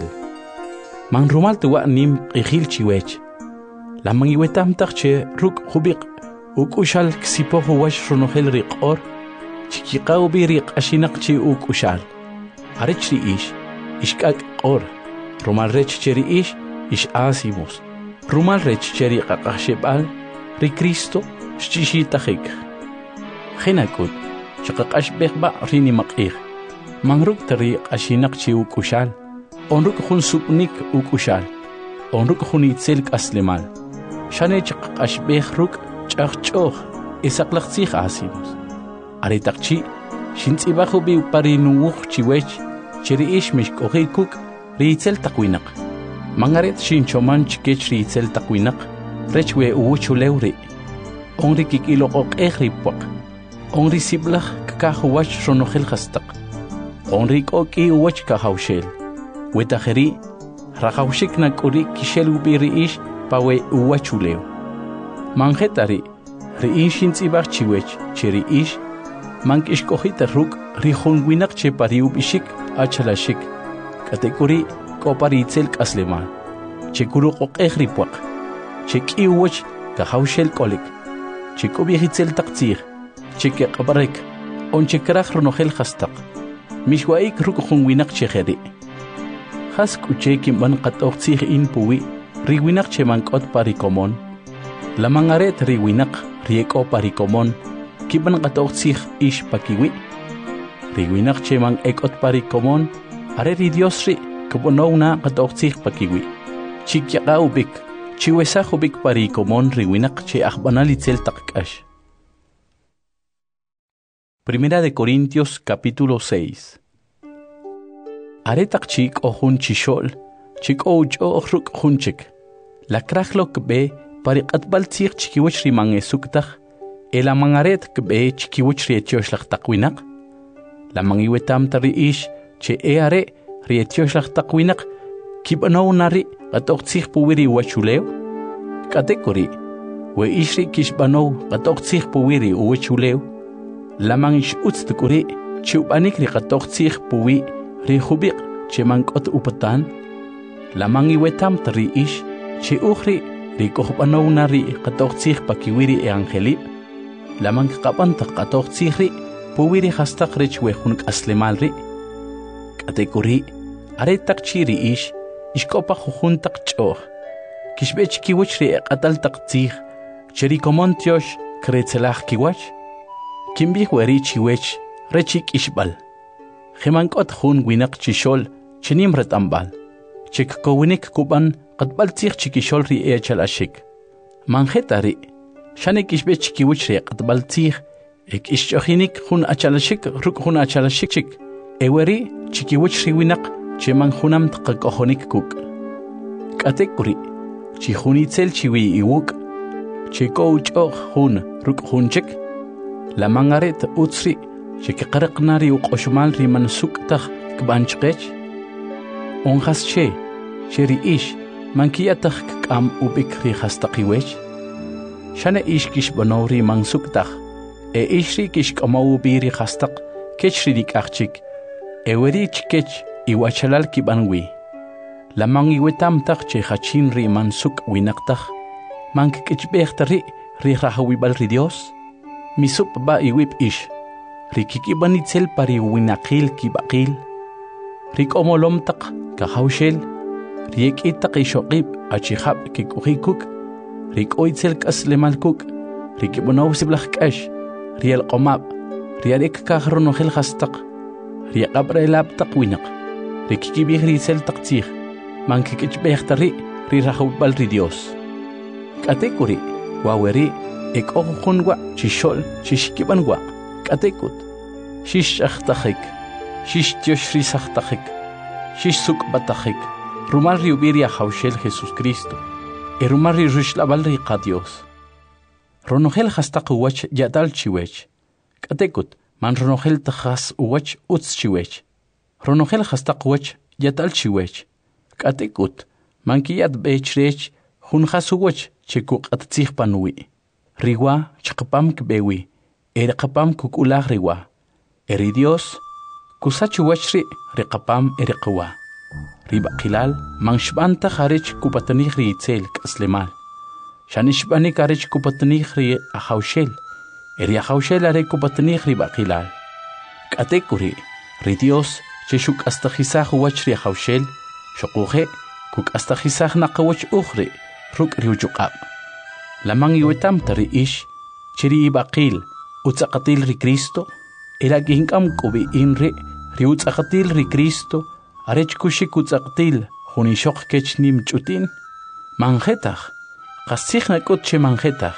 Man rumal tuwa nim qihil chiwech. Lamang iwetam che ruk hubiq. Ukushal ksipo huwash runohel ri qor. Chikiqa ubi ri qashinaq chi ukushal. Arich ri ish. Ishkak qor. Rumal rech cheri ish asimos. Rumal rech cheri qaqashebal ri Cristo shchishitahik. Khinakut chaqaqash begba rini maqih. Mangruk tari qashinak chi ukushal. Onruk hun supnik ukushal. Onruk hun itzelk aslemal. Shane chaqaqash begruk chaqchoh isaklaqsih asimos. Aritakchi shintsibahu bi parinuwuch chiwech cheri ish mishkohikuk riitzel takwinak. Mangaret shinchoman chikech riitzel takwinak. Rechwe uwuchulewri. Onri kikilokok ehripwak. Onri siblach kakahuwach ronohel hastak. Onri koki uwach kahaushel. Wetajeri rahaushik nakuri kishel ubiri ish pawe uwachulew. Manjetari riin shintzibach chiwech cheri ish. Mankishkohita ruk rihonwinak che pariubishik achalashik. Katekuri kopari itzelk aslemal. Chekuru qoqehripwak. Cheki uwach kahaushel kolik. Chekobi hitzel taktzir. Cheke qabarek. On chekrach ronohel hastak. Mishwaik ruk winak cheheri. Has kucheki man qatoqtzir in puwi. Riwinak chemankot parikomon. Lamangaret riwinak rieko parikomon. Kiban qatoqtzir ish pakiwi. Riwinak chemang ekot parikomon. Areri Dios ri kubonauna qatoqtzih pakiwi. Chikyaqa ubik. Chiwesaj ubik parikomon riwinak che ajbanal itzel taqkash. Primera de Corintios capítulo 6. Aretak chik ohun chishol. Chik oucho ruk hunchik. La krachlok be pariqatbal tzih chikiwach rimang esuktaj. El amangaret kbe chikiwach rietiosh taqwinak. La mangiwetam tari ish. Che eare rietiosh taqwinak kibano nari qatoqtzih puwiri wachulew Katekuri, we ishri kishbanow qatoqtsih puwiri uwechulew, lamang ish utstukuri, chiubanikri qatoqtsih puwi ri hubiq chemankot upatan, lamang iwetam tri ish, chi ukhri ri kohbanow na ri qatoqtsih pakiwiri e angeli, lamang qapantak qatoqtsih ri puwiri hastaq rich wehun aslemal ri. Katekuri, aretak chiri ish, ishkopa jujuntak choh, kishbech kiwach ri qataltak tsih, cheri komontiosh kretzelach kiwach, kimbih weri chiwech rechik ishbal, Gemankot hun winak chishol chinim retambal, chik kowinik kuban qatbal tsih chikishol ri echal ashik. Manjetari, shanik ishbe chikiwich ri qatbal tsih, ek ishchohinik hun achalashik ruk hun achalashik chik, eweri chikiwich ri winak cheman hunam tqakohonik kuk. Katekuri, chihunitzel chiwi iwuk, chiko uchoh hun ruk hun chik, la mangaret utsri, chikqarqnari uqoshmal ri mansuktaj kbanchqech, onjas cheri ish, mankiyataj k'am ubik ri hastaqiwech, shane ish kishbanori mansuktaj, ishri kishk'amaw biri hastaq kechri dik'aqchik, eweri chikech iwachalal kibanwi, lamang iwetamtaj che hachin ri mansuk winaqtaj, mankik'chbejta ri rahawibal ri Dios, misup ba iwip ish, rikikibanitzel pari winaqil kibaqil, rikomolomtaq kahawshel, riekitaq ishoqib achihab kikujikuk, rikoitzel kaslemalkuk, rikibunawsiblaj k'ash, rielqomab, riarek kahronojel hastaq, riaqabrelabtaq winaq, rikikibij ritzel taqtzij, mankik'ichbejta ri rahawibal ri Dios. Katekuri, waweri, ek'ojujunwa chishol chishkibanwa, katekut, shish achtajik, shish tioshrisachtajik, shish sukbatajik, rumar riubiria haushel Jesús Cristo, rumar rishlabal riqa Dios. Ronogel hastaq uwach yadal chiwech, katekut, man ronogel tajas uwach utz chiwech, ronogel hastaq uwach yadal chiwech, katekut, man kiyad bechrech, hunjas uwach chikuk attzih panui, riwa chakapam kbewi, erqapam kukulag riwa, eri Dios, kusachuwachri riqapam eriqwa, ribaqilal manshbanta kharich kupatanig riitzel kaslemal, shanishbanik arich kupatanig ri ahawshel, eri ahawshel are kupatanig ribaqilal, katekuri, ri Dios, cheshuk astajizaj uwach ri ahawshel, shokuje, kuk astajizaj naqawach ukhri, ruk riuchuqab, lamang iwetamta ri ish, chiri ibaqil, utzaqatil ri Cristo, eraginkam kubi inri, ri utzaqatil ri Cristo, arech kushik utzaqatil, junishok kech nim chutin, manjetaj, qasij nakut che manjetaj,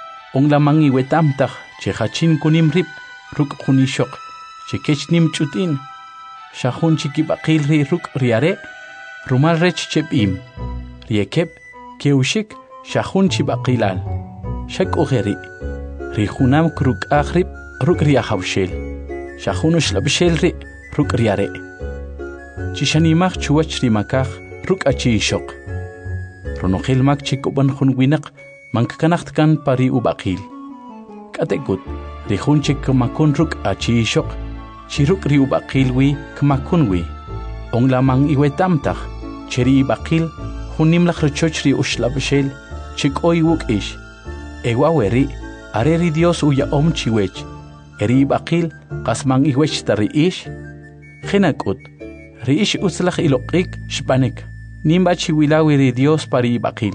lamang iwetamtaj, che hachin kunim rip, ruk junishok, che kech nim chutin, shahun chikibaqil ri ruk riare, rumal rech chepim, riekep, keushik, shahun chibaqilal, shak ugeri, rihunam kruk akhrib, ruk riahawshel, shahunush labshel ri, ruk riare. Chishanimach chuwach rimakaj, ruk achishok. Ronogel mak chikoban hun winak, mankanachtkan pari ubaqil. Katekut, rihun chikmakun ruk achishok, chiruk ri ubaqilwi kmakunwi. Onglamang iwetamtaj, cheri ibaqil, hunimlach rechochri ushlabshel, chikoy wuk ish. Ewaweri, areri Dios uya chiwech, eri ibaqil, qasmang iwech tari ish. Genakut, ri ish utzlach iloqik shpanek, nimba chiwilawi ri Dios pari ibaqil.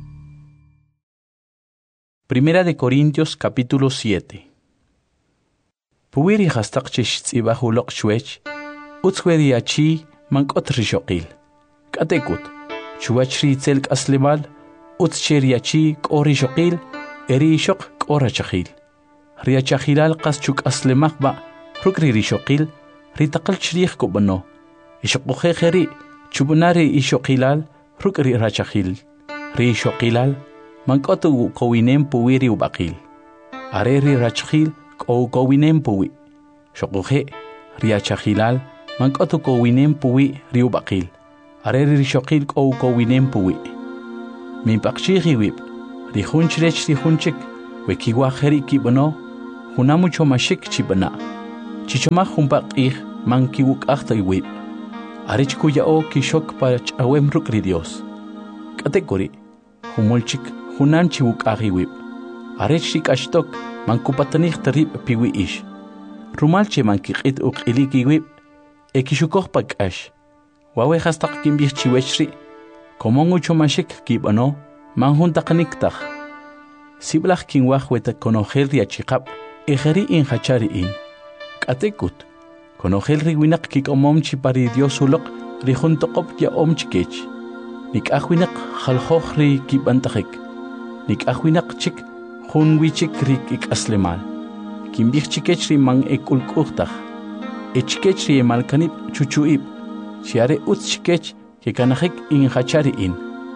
Primera de Corintios capítulo 7. Puwiri hastaq chishtzibah uloq shwech, utzweri achi mankot rishoqil. Katekut, chuwachri tzelk aslemal, utzcheri achi k'ori shoqil, eri shok k'ora chachil. Riachachilal qas chuk aslemakba, rukri rishoqil, ritaqal chrij kubano. Ishokujejeri, chubunari ishokilal, rukri rachachil. Rishoqilal, mankotu kowinem puwiri ubaqil. Areri rachachil, kowinem puwi. Shokuje, riachachilal, mankotu kowinem puwi riubaqil. Areri rishoqil kowinem puwi. Min pakchihiwib, rihun chirech rihunchik, wekiwa heri kibano, hunamucho mashik chibana. Chichoma humpak man kiwuk achta iwib. Arich kuya o kishok pach awem rukri Dios. Kategori, humolchik hunan chiwuk ahiwib. Arich shik ashtok man kupatanich tarib piwi ish. Rumalche man kikit uk iliki iwib. Ekishukok pak ash. Wawe hastak kimbich chiwechri. Komongucho mashik kibano, man huntakaniktak. Siblach kinwach weta konogel riachikap, ejeri in hachari in. Katekut. Konogel riwinak kik omomchi pari Dios ulok rijuntokop ya omchikech. Nik ahwinak halhoch ri kibantakik. Nik ahwinak chik hunwichik rik ik aslemal. Kimbich chikech ri mang ekulkuchtach. Echikech ri emalkanip chuchuib. Siare utchikech ke kanahik in hachari in.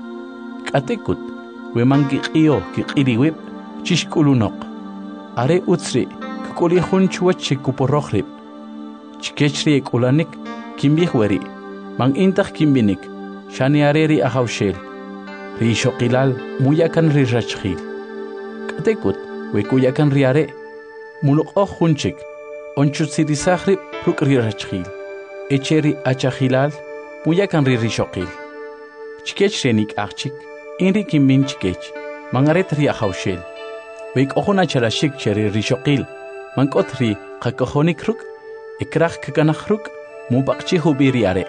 Katekut. Wemangi iyo kikiriwib chishkulunok. Are utsri kukuli hunchuach chikuporohrib. Chikechri ekulanik kimbihweri. Mang intach kimbinik. Shani areri ahawshel. Ri shokilal muyakan ri rachhil. Katekut wekuyakan ri are. Mulok hunchik. Onchutsirisahri ruk ri rachhil. Echeri achahilal muyakan ri shokil. Chikechrenik achik. Inri kimbin chikech. Mangaret ri ahawshel. Wek ohuna chalashik cheri ri shokil. Mankot ri kakohonik ruk. Ikrach kakanachruk, mubakchi hubiri are.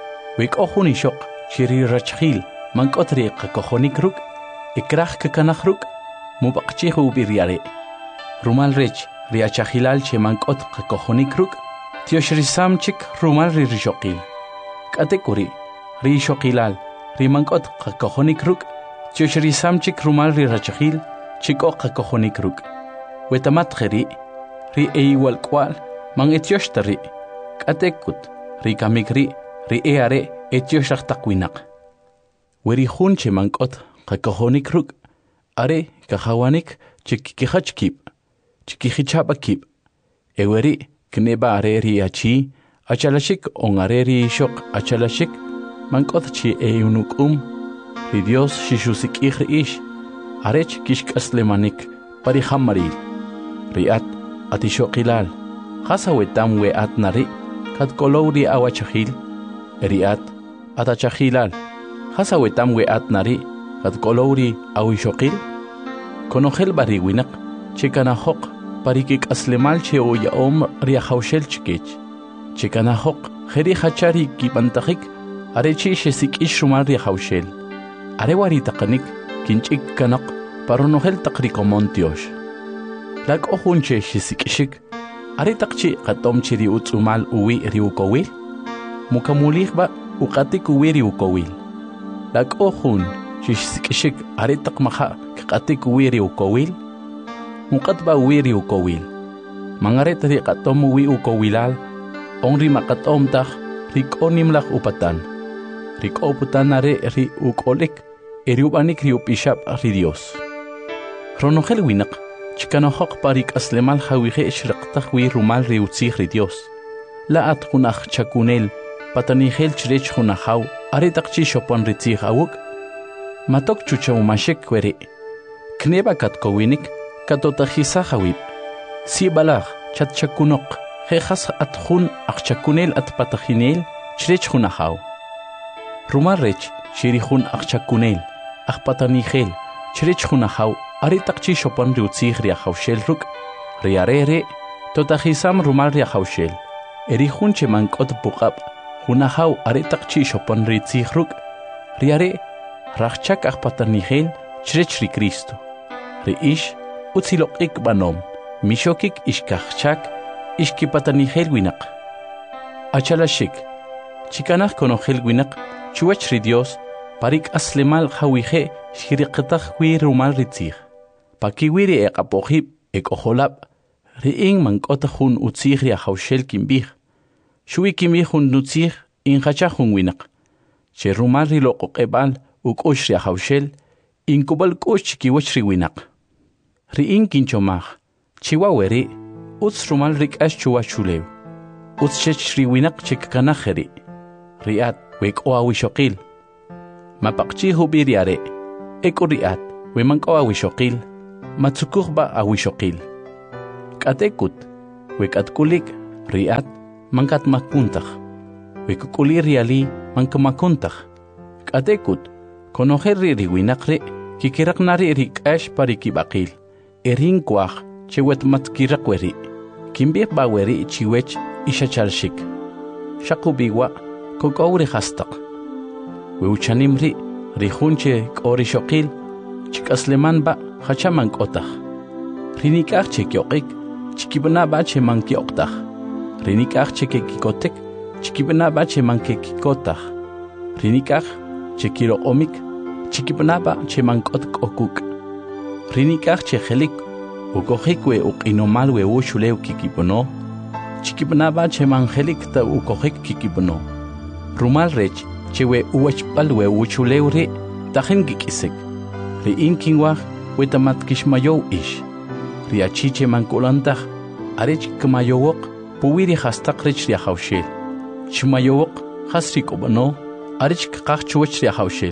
Wek ohuni shok, chiri rachhil, mankotri kakohonikruk, ikrach kakanachruk, mubakchi hubiri are. Rumal rech, riachahilal che mankot kakohonikruk, tioshrisam chik rumal ri rishokil. Katekuri, ri shokilal, ri mankot kakohonikruk, tioshrisam chik rumal ri rachahil, chiko kakohonikruk. Wetamatgeri, ri eiwal kwal, Mang etiochtari, katekut, ri kamikri, ri eare, etioshachtakwinak. Weri hunche mankot, kakohonikruk, are, kahawanik, chikikihachkip, chikihichapakip. Eweri, kneba areri achi, achalashik on areri shok achalashik, mankot chi eunukum, ri Dios shishusik ish, arech kishkaslemanik, parihamaril, riat, atishokilal. Hasa wetam we at nari, kat kolowri awachahil, eriat, atachahilal. Hasa wetam we at nari, kat kolowri awishokil. Konogel bariwinak, chikanahok, parikik aslemal che o yaom riahawshel chikech. Chikanahok, heri hachari kipantahik, arechi shesik ishrumal riahawshel. Arewari takanik, kinchik kanak, paronogel takrikomontiosh. Lag ohunche shesik ishik, Are takchi katom chiri utsumal uwi riukowil. Mukamulich ba ukatik uwi riukowil. Lag ohun shishik are takmaha katik uwi riukowil. Mukat ba uwi riukowil. Mangaret ri katom uwi ukowilal. Onri makatom tak rikonimlak upatan. Rikoputan are ri ukolik. Eriubanik riupishap ri Dios. Ronogel winak. Chikanohok parik aslemal hawihe ishraqtahwi rumal riutzih ri Dios. La at hunach chakunel, patanihel chirech hunahaw, aritakchi shopon ritzih awuk. Matok chuchawmashek kwere. Kneba katkowinik, katotahisahawib. Si balach, chat chakunok, hejas at hun ak chakunel at patahinel, chirech hunahaw. Rumal rech, shirihun ak chakunel, ak patanihel, chirech hunahaw. Aritakchi shopon riutzih riahawshel ruk, riarere, totahisam rumal riahawshel. Erihunche mankot bukap, hunahaw aritakchi shopon ritzih ruk, riare, rachchak ahpatanihel, chrech ri Cristo. Riish, utzilokik banom, mishokik ishkachchak, ishkipatanihel winak. Achalashik, chikanach konogel winak, chuach ri Dios, parik aslemal hawihe, shiriqtah wi rumal ritzih. Pakiwiri ekapohib ekoholab riing mankotahun utzih riahawshel kimbih. Shui kimbihun nutzih inhachahun winak. Che rumal riloqoqebal ukosh riahawshel inkubal kosh chikiwach riwinak. Riing kinchomach chiwaweri utz rumal rikash chuwachulew. Utz chech riwinak chikkanajeri. Riat wek oawishokil. Mapakchi hubiriare. Eko riat wemanko awishokil, matsukukba awishokil. Katekut, wekatkulik, riat, mankat makuntak. Wekukuli riali, mankamakuntak. Katekut, konoherri riwinakri, kikiraknari rikash parikibakil. Erin kwach, chewet matkirakweri. Kimbir baweri chiwech ishachalshik. Shakubiwa, kokauri hastak. Weuchanimri, rihunche korishokil, chikasleman ba hachaman kotach. Rinikach chekyokik, chikibana bache mankyoktak. Rinikach chekikotek, chikibana bache mankekikotach. Rinikach chekiro omik, chikibana bache mankotk okuk. Rinikach chehelik, ukojikwe ukinomalwe ushuleu kikipono. Chikibana bache mangelik ta ukojik kikipono. Rumal rech, chewe uwachpalwe uchuleure, tajen gikisek. Ri inkinwach, wetamat kishmayow ish. Ri achiche mankulantach, arech kmayowok, puwiri hastak rech riahaushel. Chmayowok, hasrik obano, arech kakchuwech riahaushel.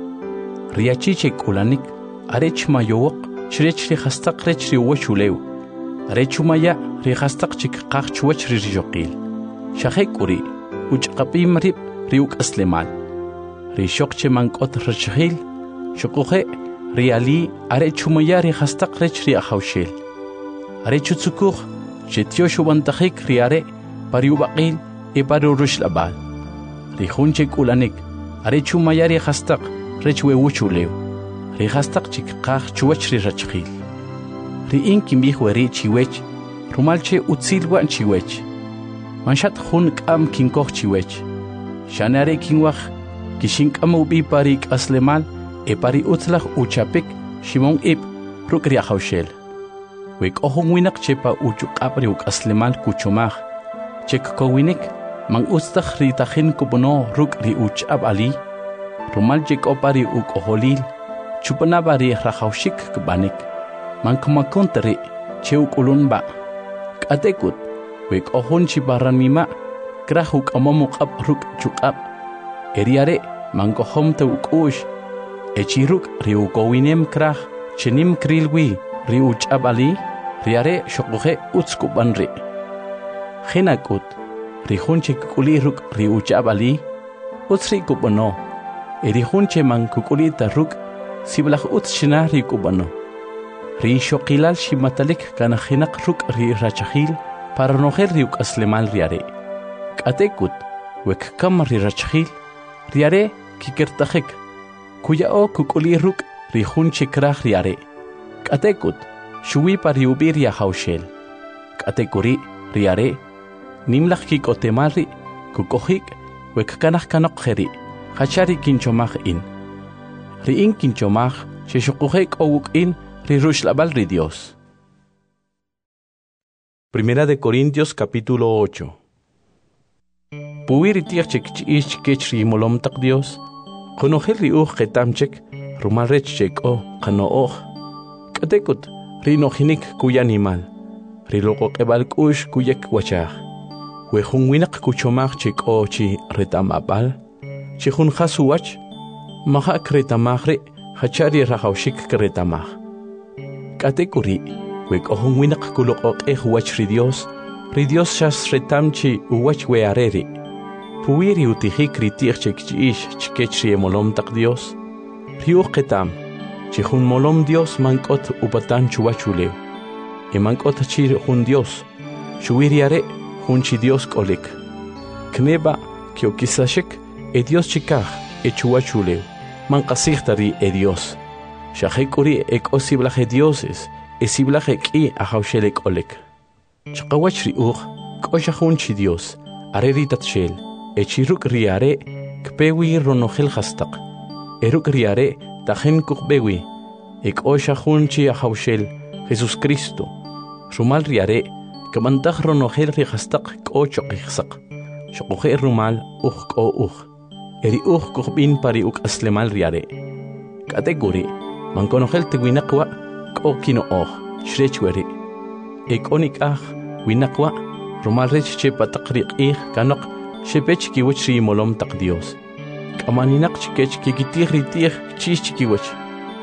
Ri achiche kulanik, arech mayowok, chrech ri hastak rech riwachuleu. Arechumaya ri hastak chik kakchuwech rijokil. Shahek uri, uchqapim rib, riuk aslemal. Ri shokche mankot rachhil, shokohe, riali, arechumaya ri hastak rech riahaushel. Arechutsukuch, chetioshubantahik riare, pariubakil, e parurush labal. Ri hunche kulanik, arechumaya ri hastak rech wewuchuleu. Ri hastak chik kakchuwech rirachhil. Ri inkimih weri chiwech, rumalche utsilwan chiwech. Manshat hun kam kinkoch chiwech. Shanare kinwach, kishinkam ubi parik aslemal, e pari utlach uchapik, shimon ip, rukria haushel. Wek ohong winak chepa uchukap riuk aslemal kuchomach. Chek kowinik, mang ustach ritachin kubono ruk ri uchab ali. Rumal chek opari uk oholil, chupanabari rahaushik kbanik. Mankumakuntari, cheuk ulunba. Katekut, wek ohon chibaranmima, krahuk amamuk ab ruk chukab. Eriare, mankohom te ukush. Echiruk riukowinem krah, chenim krilwi, riuchab ali, riare shokuhe utskubanri. Hinakut, rihunche kukuliruk riuchab ali, utsri kubano. Erihunche mankukulita ruk, siblach utshina rikubano. Ri shokilal shimatalik kana hinak ruk ri rachahil para noher riuk aslemal riare. Katekut, wek kam ri rachahil, riare kikertahik, kuya o kukuli ruk ri hunche krah riare. Katekut, shui pariubir ya haushel. Katekuri, riare, nimlach kikotemari, kukohik, wek kanach kanok hachari kinchomach in. Ri in kinchomach, sheshokuhek owuk in, Rirush labal ri Dios. Primera de Corintios capítulo 8. Puwiri tiach chek kech ri molom tak Dios. Konohel ri ketamchek, rumalrech chek o kanooj. Katekut, ri nohinik kuya animal. Ri loko kebal kush kuyek wachach. Wehun winak kuchomach chek o chi retamabal. Chihun hasuwach, mahak retamachri, hachari rahaushik kretamach. Katekuri, wek ohong winak kulok wach ri Dios shas retamchi uwach weareri. Puwiri utihik ritich chekchiish chkech ri molom tak Dios. Riuch ketam, chihun molom Dios mankot upatan chuwachuleu. E mankot chir hun Dios, shuwiriare hun chi Dios kolik. Kneba kiokisashik e Dios chikach e chuwachuleu. Mankasichtari e Dios. Shahekuri ek osiblaje dioses, esiblaje ki ahaushel olek. Chakawachri koshahunchi Dios, areritatshel, echiruk riare, kpewi ronogel hastak. Eruk riare, tajen kukbewi, ek oshahunchi ahaushel, Jesus Cristo. Rumal riare, kamantach ronogel rihastak kochokihsak. Shokohe rumal ko Eri kukbin pari aslemal riare. Kategori. Mankonogel te winakwa, ko kino shrechweri. Ekonik winakwa, rumalrech che patakrik kanok, shepech kiwach ri molom tak Dios. Kamaninak chikech kikitir ritih chish chikiwach.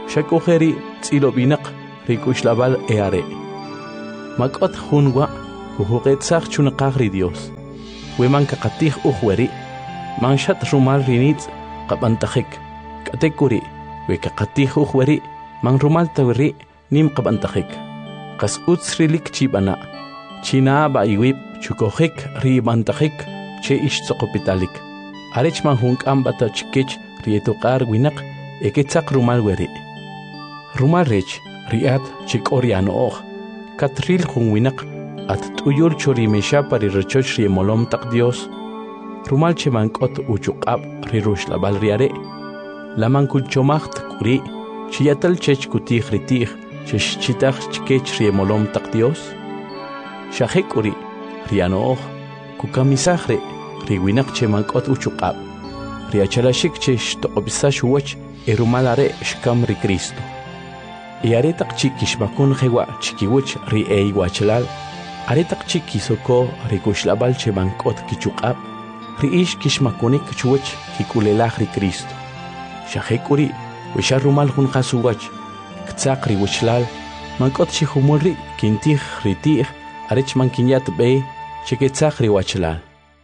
Shakujeri tzilobinaq rikuxlabal eare. Makot junwa kujuqetzaq chunaqagri Dios. Weman kakatij ujweri. Manshat rumal rinitz qabantajik. Katekuri we kakatij ujweri. Man rumal taweri nim qabantajik. Qas utsrilik chibana. China ba iwib chukojik ribantajik che istzokopitalik. Arech man hunkam bata chikech rietuqar winaq eketzaq rumal weri. Rumal rech riat chik oriano katril jun winaq at tuyul chorimesha pari rechoch riemolom tak Dios. Rumal chemankot uchuqab riruxlabal riare. Lamankul chomacht kuri chiyatal chech kutij ritij chesh chitaq chikech riemolom tak Dios. Shahek uri riano kukamisahre riwinaq chemankot uchuqab. Riachalashik chesh toqobisash wach erumalare shkam ri Cristo. Aretak chikishmakun jewa chikiwich ri eiwachlal. Aretak chikisoko rikuxlabal chemankot kichuqab. Ri ish kishmakunik chuwach kikulelaj ri Cristo. Shahekuri wisharumal jun qasuwach. Ktzaq ri wichlal. Mankot chihumulri kintij ritij. Arech mankinyat be chiketzaq ri wachlal.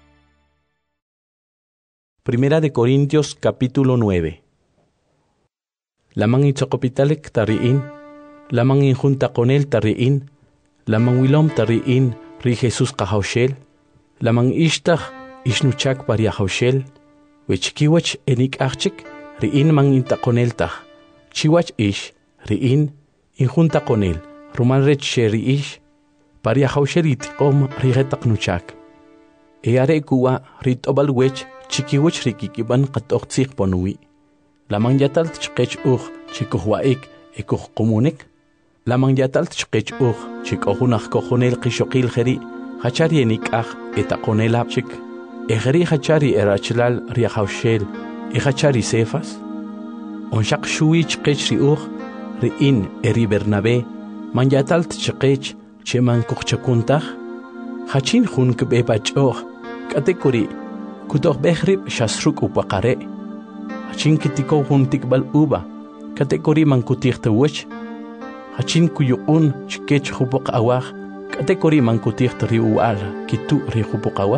Primera de Corintios capítulo 9. Lamang itzokopitalik tariin, lamang injunta con él tariin, lamang wilom tariin ri Jesús kahaushel, lamang ishtag ishnuchak paria haushel, wechkiwach enik achik riin mang inta con él tag, chiwach ish riin injunta con él, rumal rech sheri ish, paria haushel itikom rigetak nuchak. Eare kuwa ritobal wech chikiwach rikikiban qatoqtsik ponui. Lamang yatal tchqech chikuhwaik ekuh komunik. Lamang yatal tchqech chikohunach kohonel qishoqil kheri hachari enikah etakonel apchik. Egeri hachari erachlal riahaushel hachari sefas. Onshaq shui tchqech riin eri Bernabe man yatal tchqech cheman kuchchakuntah. Hachin hun kbebachog katekuri kutoh behrib shasruk upaqare. Hachin kitiko hun tikbal uba, kategori mankutih tawach. Hachin kuyuun chikech hubok awah, kategori mankutih riual kitu rihubok awah.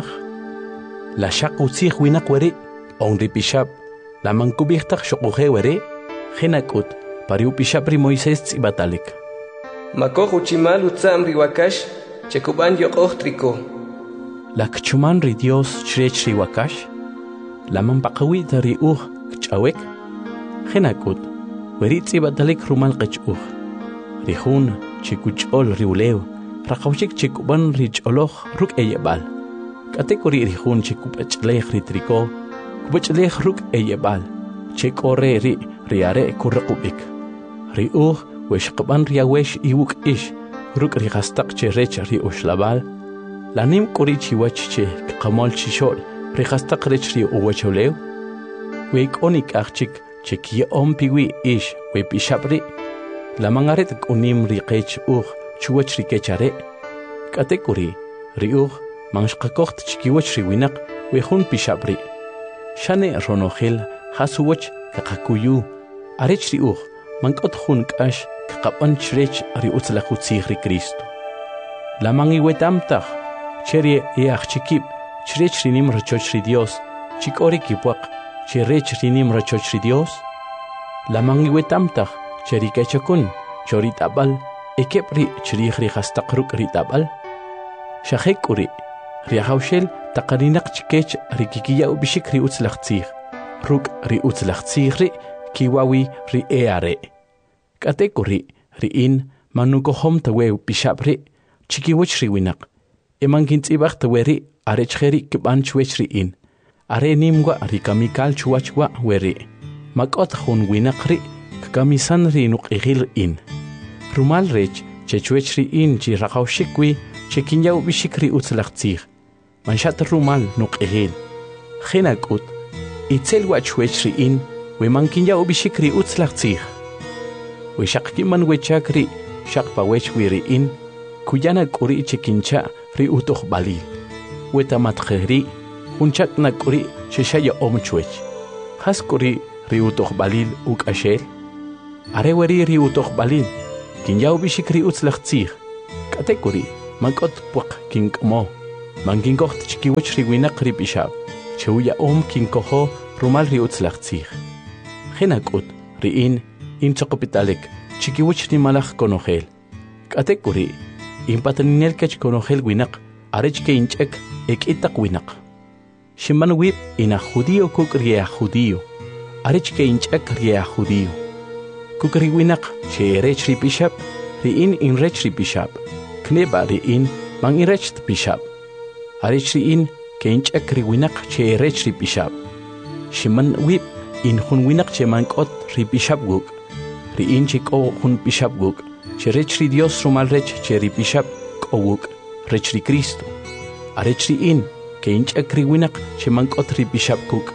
La shak utsih winak weri, on ripishab, la mankubihtak shokuhe weri, henakut, pariu pishab ri Moises tsibatalik. Makoh uchimal utsam riwakash, chekuban yokoh triko. La kchuman ri Dios chrech riwakash, la mampakawit riuh, Chawek, Henakut, Weritzi batalik rumal qechug. Rihun, chikuchol riuleo, Rakawchik chikuban richoloch ruk eyebal. Katekori rihun chikupachlech ritriko, Kupachlech ruk eyebal, Chekore riare kurrakubik. Riuh, weshkaban riawesh iwuk ish, Ruk rihastak cherech riushlabal. Lanim kurichiwach che kamol chishol, Rihastak rech riuwacholeo. Wek onik achik chekia ompiwi ish we pishabri. La mangaret unim riqech chuwach rikechare. Katekuri riuh manshqakocht chikiwach riwinak we hun pishabri. Shane ronohel hasuwach kakakuyu. Arech riuh mankot hun kash kakapan chrech riutzlakutzih ri Cristo. La mangi wetamtach cherie each chikip chrech rinim rachoch ri Dios chikori kipwak. Chirech rinim rachoch ri Dios. La mangiwetamtach cherikechakun choritabal ekepri chirih rihastaqruk ritabal. Shahekuri riahaushel taqarinak chikech rikikiya ubishik riutzlachtzih. Ruk riutzlachtzih ri kiwawi ri eare. Katekuri riin manukohom tawe pishabri chikiwach riwinak. Emankintzibach taweri arechheri kibanchwech riin. Are nimwa rikamikal chuachwa weri. Makot hun winakri kakamisan ri nuqihil in. Rumal rech chechuech ri in chi rakawshikwi chekinyaw bishikri utzlachtzih. Manshat rumal nuqihil. Henakut itzel wachuech ri in we mankinyaw bishikri utzlachtzih. We shakkiman wechakri shakpa wechwi ri in kuyana kuri chekincha ri utoh balil. Wetamatkheri Hunchak nakuri sheshaya omchwech. Haskuri riutoh balil uk ashel. are weri ri utoq balin kin yaw bishik ri utzlaqtzig katekuri mankot puq kin kmo mangin gocht chikiwach ri winaq ri bishab cheuya kin koho rumal ri utzlaqtzig khinakut ri in choqopitalek chikiwach ri malaj konogel katekuri in patrinel kech konogel winaq arech ke inchek ekitaq winaq shiman wib ina judío kukriya judío arech ke inchek riya judío kukri winaq che rech ri bishab ri in rech ri bishab kneba ri man irech bishab arech ri ke inchek ri winaq che rech ri bishab shiman wib in hun winaq che mankot ri bishab guk ri chiko hun bishab guk che rech ri Dios rumal rech che ri bishab kowuk rech ri Cristo arech ri ke inchek ri winaq che mankot ri bishab guk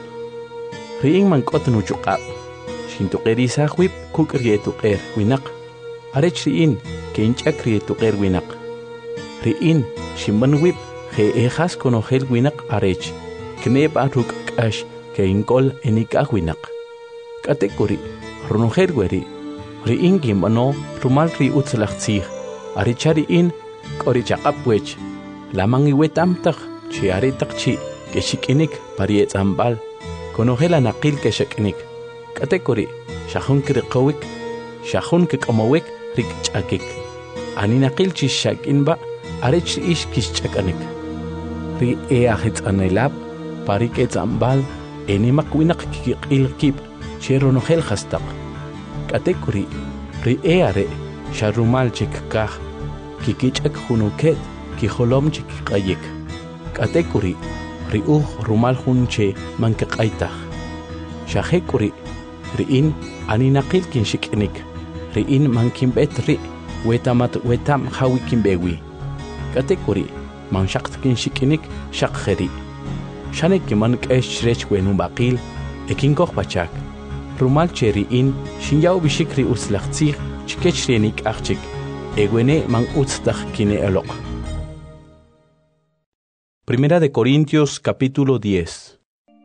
ri mankot nuchuqab shintu qerisa wib kuk ri tuqer winaq arech ri ke inchek ri tuqer winaq ri shiman wib he ejas konogel winaq arech kneb aruk kash ke inkol enika winaq katekuri runogel weri ri gimano rumal ri utzlaqtzig arichari kori chaqap wech lamangi wetamtaq chi aritaq chi ke shikinik pari etsambal konogel anaqil ke shikinik katekuri shahun kriqowik shahun kqomowik rik chakik aninaqil chi shakinba arech kischakanik ri ajitsanelab pari ke etsambal enimaq winaq kiqil kib cheronogel khastaq katekuri ri are sharumal chikkaj kikichak junuket kijolom chikqayik katekuri ri rumal junche mankaqaytaj shahekuri ri aninaqil kin shiknik ri mankinbet ri wetam hawikin bewi katekuri man shaqt kin shiknik shaqkheri shanek man kesh rech wenu baqil ekinkoj pachak rumal cheri shinyaw bishikri uslaqtzig chikechrenik achik egwene man utztaj kine eloq. Primera de Corintios capítulo 10.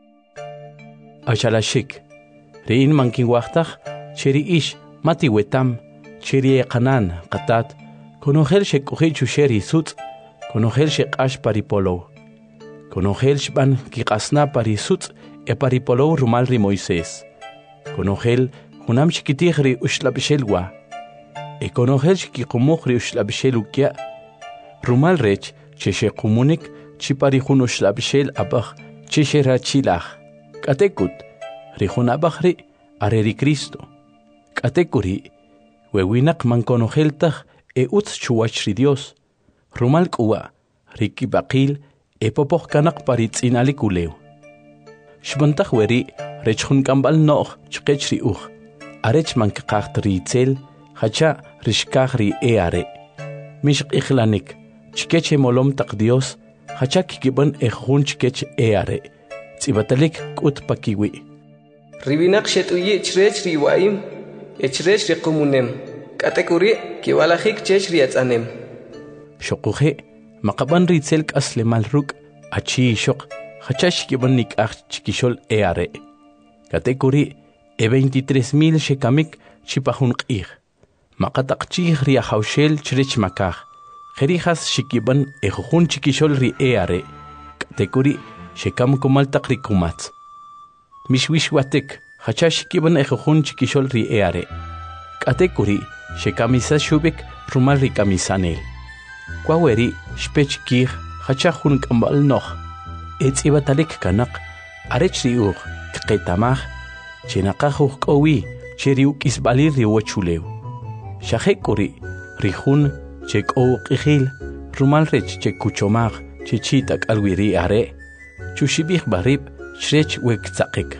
Ashalashik rein mankinwachtaj cheri mati wetam cheri qanan qatat konogel shekujil chusheri sutz konogel shekash paripolo konogel shban kiqasna parisutz e paripolo rumal ri Moisés konogel hunam shikitihri ushlabshelwa e konogel shikikumukhri ushlabshelukia rumal rech cheshe kumunik chipari hun ushlabshel abaj cheshe rachilaj katekut rihun abajri areri Cristo katekuri wewinak man konogeltaj e utz chuachri Dios rumal kuwa riki baqil e popoj kanak paritzinalik uleu shbantaj weri rechhun kambal no'j chqechri arech man kaqachtri tzel hacha rishkagri are mishq ikhlanik chkeche molom taq Dios hacha kikiban ejun chkech are tsibatalik kut pakiwi ribinaq shetuyi chrech riwaim echrech riqumunem katekuri kiwalajik chech riatzanem shoquje maqaban ritzel kaslemal ruk achi shoq hacha shkiban nikaj chikishol are katekuri 23,000 shekamik chipahun q'ij maqataq chij ri hawshel chrech makaj jerijas shikiban ejujun chikishol ri are katekuri shekam kumaltaq ri kumatz mishwishwatek hacha shikiban ejujun chikishol ri are katekuri shekamisa shubik rumal ri kamisanel kwaweri shpech kij hacha jun kambal noj etzibatalik kanak arech ri kqetamaj chinaqajuj k'owi cheriw k'isb'alir ri wachulew xajek'uri rijun che k'ow q'ijil rumal rech che kuchomaj che chita k'alwi ri are chuxib'ij barib chrech wektzaqik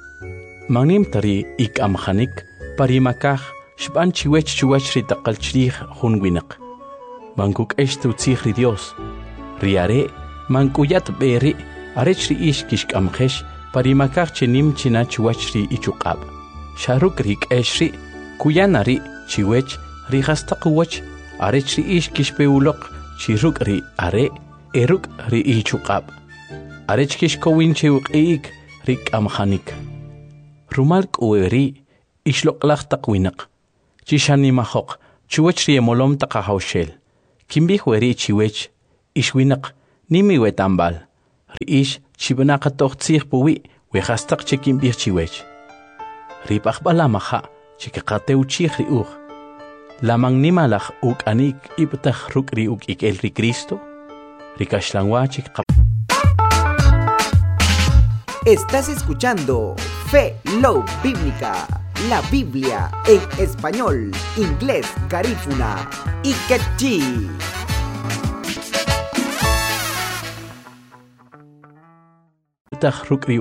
magnim tari ik'amjanik parimakaj xb'an chiwech chuwach ri taqal chrij jun winaq mankuk'ex tutzij ri Dios ri are mankuyat b'eri arech ri kixk'amjex parimakaj chenim china chuwach ri ichuqab sharuk ri k'exri kuyanari chiwech ri hastaqwach arech ri kixpeuloq chiruk ri are eruk ri ichuqab arech kixkowin chewq'ik ri k'amjanik rumal k'uweri ixloqlaj taq winaq chishani mahok chuwech ri molom takahaushel kimbi hueri chiwech ishwinak nimi wetambal riish chibanaka tohtsir puwi wehastak chikimbi chiwech ripakbala maha chikakateu chih riur lamang nimalach uk anik iptah rukri uk ikel ri Cristo rikashlanwa chikap. Estás escuchando Fe Love Bíblica, la Biblia en español, inglés, garífuna y quechí. Rukri